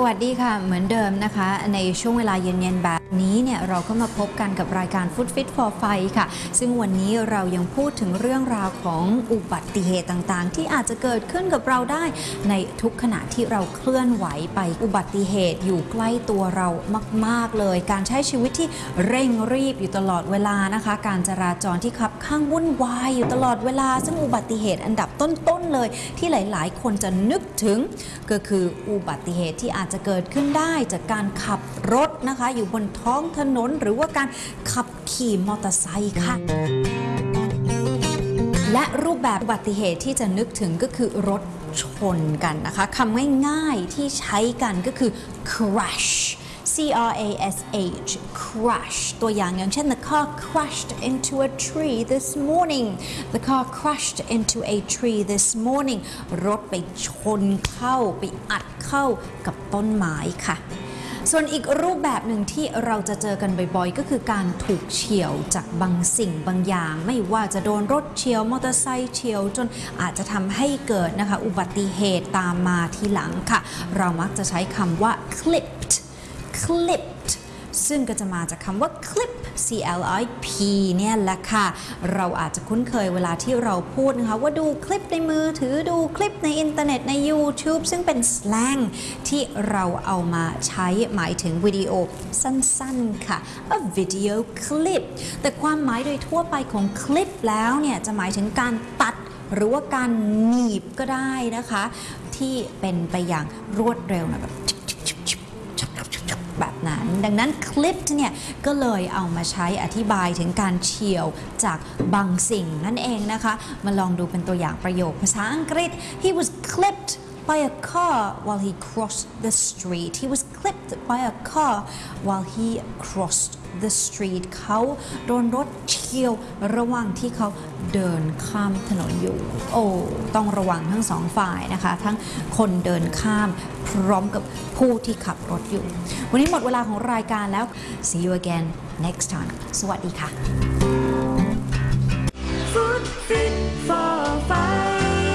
วัสดีค่ะเหมือนเดิมนะคะในช่วงเวลาเย็นๆแบบนี้เนี่ยเราก็มาพบกันกับรายการ Food Fit for Fight ค่ะซึ่งวันนี้เรายังพูดถึงเรื่องราวของอุบัติเหตุต่างๆที่อาจจะเกิดขึ้นกับเราได้ในทุกขณะที่เราเคลื่อนไหวไปอุบัติเหตุอยู่ใกล้ตัวเรามากๆเลยการใช้ชีวิตที่เร่งรีบอยู่ตลอดเวลานะคะการจราจรที่คับข้างวุ่นวายอยู่ตลอดเวลาซึ่งอุบัติเหตุอันดับต้นๆเลยที่หลายๆคนจะนึกถึงก็คืออุบัติเหตุที่อาจจะเกิดขึ้นได้จากการขับรถนะคะอยู่บนท้องถนนหรือว่าการขับขี่มอเตอร์ไซค์ค่ะและรูปแบบอุบัติเหตุที่จะนึกถึงก็คือรถชนกันนะคะคำง่ายๆที่ใช้กันก็คือ crash C-R-A-S-H crash ตัวอย่างเช่น the car crashed into a tree this morning the car crashed into a tree this morning รถไปชนเข้าไปอัดเข้ากับต้นไม้ค่ะส่วนอีกรูปแบบหนึ่งที่เราจะเจอกันบ่อยๆก็คือการถูกเฉี่ยวจากบางสิ่งบางอย่างไม่ว่าจะโดนรถเฉี่ยวมอเตอร์ไซค์เฉี่ยวจนอาจจะทำให้เกิดนะคะอุบัติเหตุตามมาทีหลังค่ะเรามักจะใช้คำว่า clippedซึ่งก็จะมาจากคำว่า clip C-L-I-P เนี่ยแหละค่ะเราอาจจะคุ้นเคยเวลาที่เราพูดนะคะว่าดูคลิปในมือถือดูคลิปในอินเทอร์เน็ตใน YouTube ซึ่งเป็นสแลงที่เราเอามาใช้หมายถึงวิดีโอสั้นๆค่ะ a video clip แต่ความหมายโดยทั่วไปของคลิปแล้วเนี่ยจะหมายถึงการตัดหรือว่าการหนีบก็ได้นะคะที่เป็นไปอย่างรวดเร็วนะแบบนั้นดังนั้นคลิปเนี่ยก็เลยเอามาใช้อธิบายถึงการเฉี่ยวจากบางสิ่งนั่นเองนะคะมาลองดูเป็นตัวอย่างประโยคภาษาอังกฤษ He was clipped by a car while he crossed the street He was clipped by a car while he crossed the street เขาโดนรถเฉี่ยวระหว่างที่เขาเดินข้ามถนนอยู่ต้องระวังทั้งสองฝ่ายนะคะทั้งคนเดินข้ามพร้อมกับผู้ที่ขับรถอยู่วันนี้หมดเวลาของรายการแล้ว See you again next time สวัสดีค่ะ Food Fit for Fight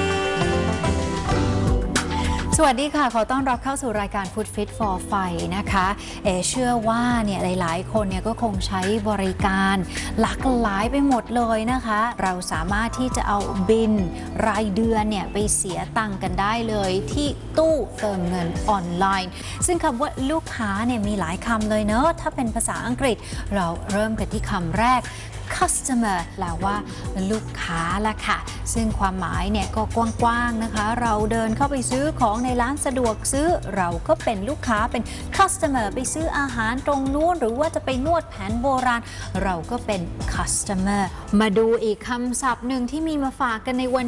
สวัสดีค่ะขอต้อนรับเข้าสู่รายการ Food Fit for Fight นะคะเชื่อว่าเนี่ยหลายๆคนเนี่ยก็คงใช้บริการหลากหลายไปหมดเลยนะคะเราสามารถที่จะเอาบินรายเดือนเนี่ยไปเสียตังค์กันได้เลยที่ตู้เติมเงินออนไลน์ซึ่งคำว่าลูกค้าเนี่ยมีหลายคำเลยเนอะถ้าเป็นภาษาอังกฤษเราเริ่มกันที่คำแรกcustomer แปลว่าลูกค้าละค่ะซึ่งความหมายเนี่ยก็กว้างๆนะคะเราเดินเข้าไปซื้อของในร้านสะดวกซื้อเราก็เป็นลูกค้าเป็น customer ไปซื้ออาหารตรงนู้นหรือว่าจะไปนวดแผนโบราณเราก็เป็น customer มาดูอีกคำศัพท์หนึ่งที่มีมาฝากกันในวัน